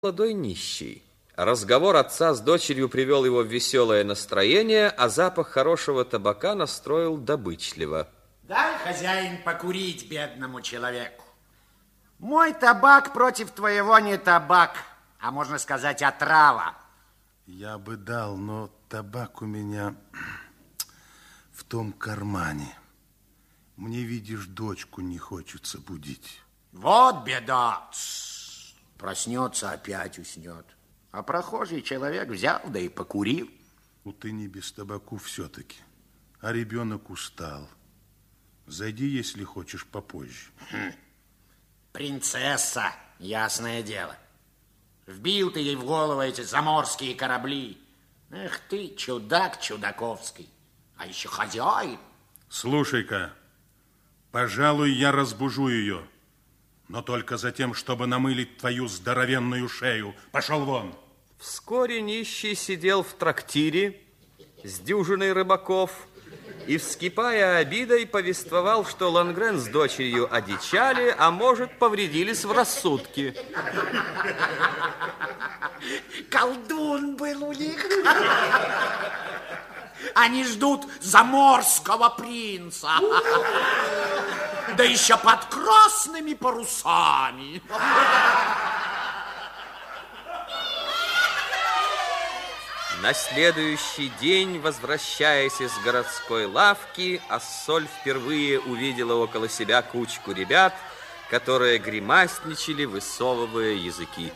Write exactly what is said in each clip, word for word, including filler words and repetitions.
Молодой нищий. Разговор отца с дочерью привел его в веселое настроение, а запах хорошего табака настроил добычливо. Дай, хозяин, покурить бедному человеку. Мой табак против твоего не табак, а можно сказать отрава. Я бы дал, но табак у меня в том кармане. Мне, видишь, дочку не хочется будить. Вот беда. Проснется, опять уснет. А прохожий человек взял, да и покурил. Ну, ты не без табаку все-таки. А ребенок устал. Зайди, если хочешь, попозже. Хм. Принцесса, ясное дело. Вбил ты ей в голову эти заморские корабли. Эх ты, чудак чудаковский. А еще хозяин. Слушай-ка, пожалуй, я разбужу ее. Но только за тем, чтобы намылить твою здоровенную шею. Пошел вон. Вскоре нищий сидел в трактире с дюжиной рыбаков и, вскипая обидой, повествовал, что Лонгрен с дочерью одичали, а может, повредились в рассудке. Колдун был у них. Они ждут заморского принца. Да еще под красными парусами. На следующий день, возвращаясь из городской лавки, Ассоль впервые увидела около себя кучку ребят, которые гримасничали, высовывая языки.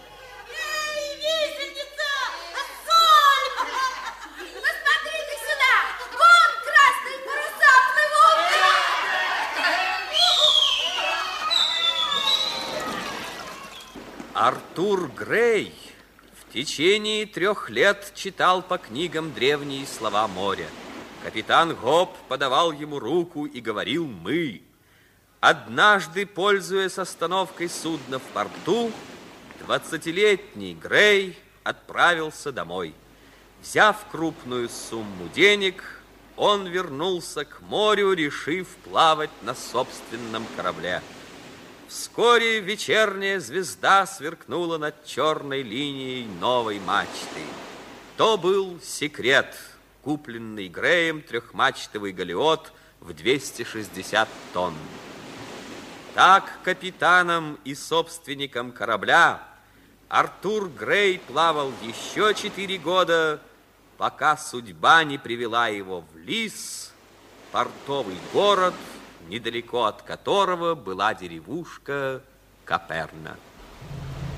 Артур Грей в течение трех лет читал по книгам древние слова моря. Капитан Гоп подавал ему руку и говорил «мы». Однажды, пользуясь остановкой судна в порту, двадцатилетний Грей отправился домой. Взяв крупную сумму денег, он вернулся к морю, решив плавать на собственном корабле. Вскоре вечерняя звезда сверкнула над черной линией новой мачты. То был секрет, купленный Греем трехмачтовый галеот в двести шестьдесят тонн. Так капитаном и собственником корабля Артур Грей плавал еще четыре года, пока судьба не привела его в Лис, портовый город, недалеко от которого была деревушка Каперна.